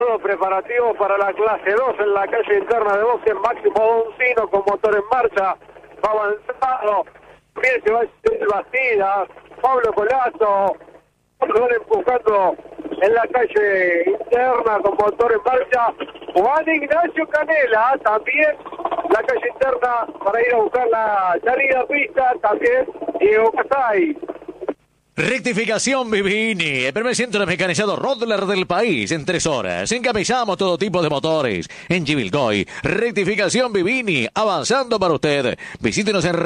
Todo preparativo para la clase 2 en la calle interna de boxe. Máximo Doncino con motor en marcha. Va avanzado. Bien, se va el Bastida. Pablo Colazo. Lo van empujando en la calle interna con motor en marcha. Juan Ignacio Canela, también la calle interna para ir a buscar la salida pista. También Diego Casay. Rectificación Vivini, el primer centro mecanizado Rodler del país en 3 horas. Encabezamos todo tipo de motores en Chivilcoy. Rectificación Vivini, avanzando para usted. Visítenos en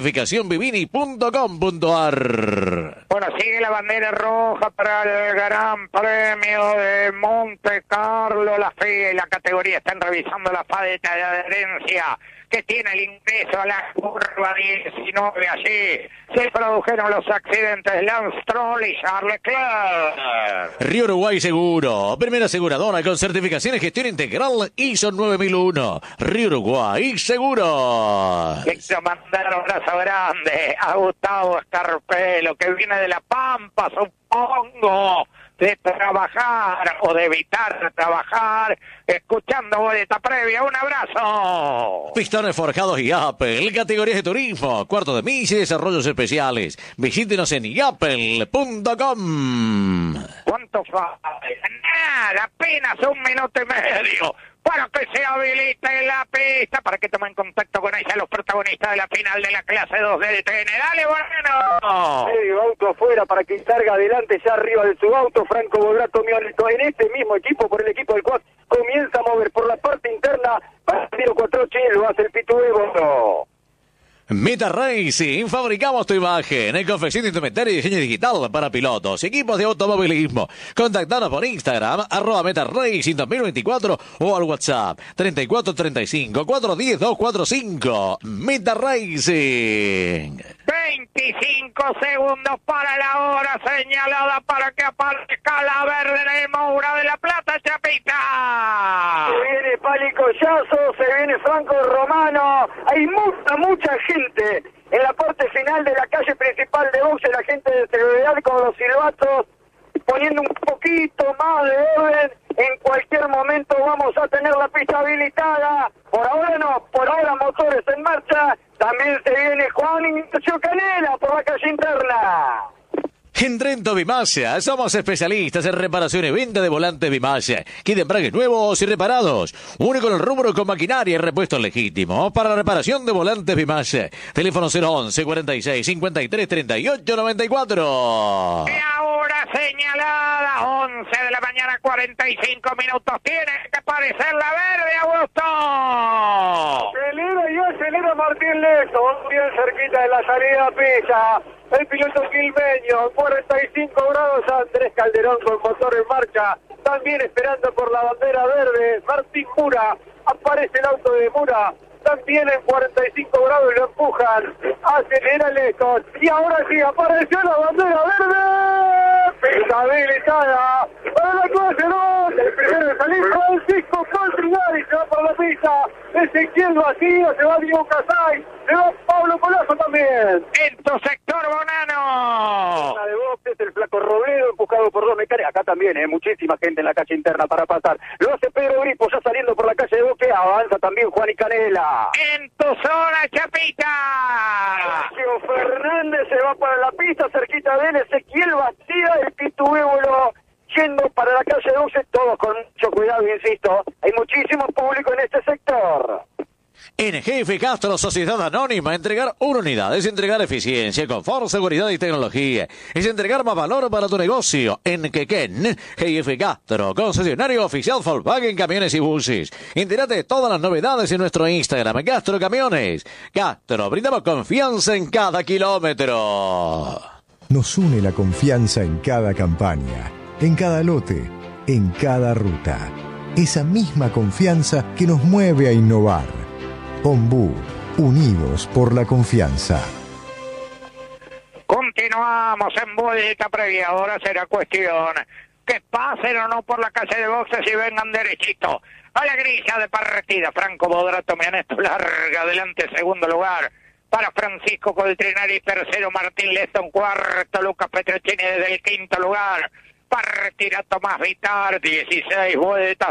rectificacionvivini.com.ar. Bueno, sigue la bandera roja para el Gran Premio de Monte Carlo. La FIA y la categoría están revisando la paleta de adherencia que tiene el ingreso a la curva 19. Allí se produjeron los accidentes Lance Stroll y Charles Leclerc. Río Uruguay Seguro, primera aseguradora con certificación y gestión integral ISO 9001. Río Uruguay Seguro. Quiero mandar un abrazo grande a Gustavo Escarpelo, que viene de La Pampa, supongo, de trabajar o de evitar trabajar, escuchando boleta previa. Un abrazo. Pistones forjados y Apple, categorías de turismo, cuarto de milla y desarrollos especiales. Visítenos en yapel.com. ¿Cuánto falta? Nada, apenas 1 minuto y medio para que se habilite la pista, para que tomen contacto con ella los protagonistas de la final de la clase 2 del TN. ¡Dale, bueno! Medio auto afuera para que salga adelante, ya arriba de su auto. Franco Bodrato Mioneto en este mismo equipo, por el equipo del Quad, comienza a mover por la parte interna. Para el tiro 4 lo hace el Pitubebo. Meta Racing, fabricamos tu imagen. Confección de indumentaria y diseño digital para pilotos y equipos de automovilismo. Contactanos por Instagram, @Meta Racing 2024 o al WhatsApp 3435 410 245. Meta Racing. 25 segundos para la hora señalada para que aparezca la verde de Moura de la Plata, Chapita. Se viene Palicollazo, se viene Franco Romano. Hay mucha gente en la parte final de la calle principal de boxe, la gente de seguridad con los silbatos, poniendo un poquito más de orden. En cualquier momento vamos a tener la pista habilitada. Por ahora no, por ahora motores en marcha. También se viene Juan Ignacio Canela por la calle interna. En Trento Bimasia, somos especialistas en reparación y venta de volantes Bimasia. Kit de embragues nuevos y reparados. Único en el rubro con maquinaria y repuestos legítimos para la reparación de volantes Bimasia. Teléfono 011 46 53 38 94. Y ahora señalada, 11 de la mañana, 45 minutos. Tiene que aparecer la verde, Augusto. Acelera Martín Leso, bien cerquita de la salida a pista. El piloto quilmeño, 45 grados, Andrés Calderón con motor en marcha, también esperando por la bandera verde, Martín Mura, aparece el auto de Mura, también en 45 grados lo empujan, acelera Leston, y ahora sí, apareció la bandera verde, pista habilitada, para la clase 2, el primero en salir, Francisco Caltrinari, se va por la pista, Ezequiel Vacío, se va Diego Casay, se va Pablo Colazo también. En tu sector, Bonano. La de boxes, el flaco Robledo, empujado por 2 mecánicos. Acá también, muchísima gente en la calle interna para pasar. Lo hace Pedro Gripo, ya saliendo por la calle de boxe. Avanza también Juan y Canela. En tu zona, Chapita. Sergio Fernández se va para la pista, cerquita de él. Ezequiel Bastida, el Pitubévolo, yendo para la calle de boxe. Todos con mucho cuidado, insisto. Hay muchísimo público en este sector. En Jefe Castro, Sociedad Anónima, entregar una unidad es entregar eficiencia, confort, seguridad y tecnología. Es entregar más valor para tu negocio. En Quequén, Jefe Castro, concesionario oficial Volkswagen Camiones y Buses. Entérate de todas las novedades en nuestro Instagram, Castro Camiones. Castro, brindamos confianza en cada kilómetro. Nos une la confianza en cada campaña, en cada lote, en cada ruta. Esa misma confianza que nos mueve a innovar. Ombú, unidos por la confianza. Continuamos en vuelta previa. Ahora será cuestión que pasen o no por la calle de boxes y vengan derechito a la grilla de partida. Franco Bodrato Mioneto larga adelante, segundo lugar para Francisco Coltrinari, tercero Martín Leston, cuarto Lucas Petrocini desde el quinto lugar. Partirá Tomás Vitar, 16 vueltas